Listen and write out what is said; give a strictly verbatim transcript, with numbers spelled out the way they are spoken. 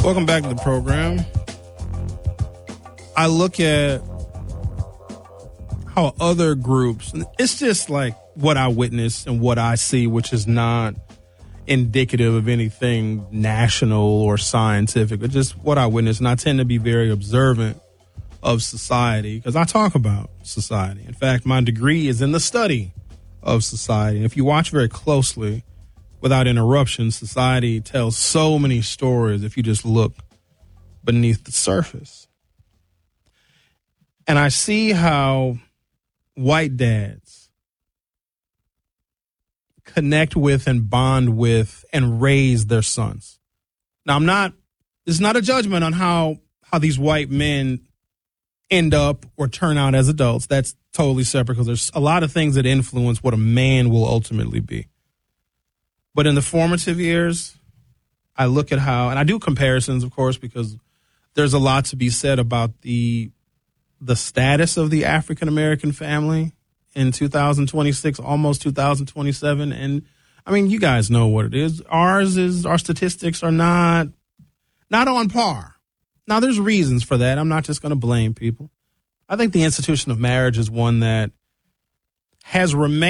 Welcome back to the program. I look at how other groups, it's just like what I witness and what I see, which is not indicative of anything national or scientific, but just what I witness. And I tend to be very observant of society because I talk about society. In fact, my degree is in the study of society. And if you watch very closely, without interruption, society tells so many stories if you just look beneath the surface. And I see how white dads connect with and bond with and raise their sons. Now, I'm not, it's not a judgment on how, how these white men end up or turn out as adults. That's totally separate because there's a lot of things that influence what a man will ultimately be. But in the formative years, I look at how, and I do comparisons, of course, because there's a lot to be said about the the status of the African-American family in two thousand twenty-six, almost two thousand twenty-seven. And I mean, you guys know what it is. Ours is, our statistics are not, not on par. Now, there's reasons for that. I'm not just going to blame people. I think the institution of marriage is one that has remained